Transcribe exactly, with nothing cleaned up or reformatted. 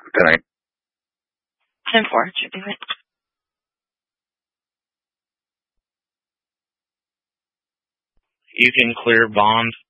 Good night. ten four, should be right. You can clear bond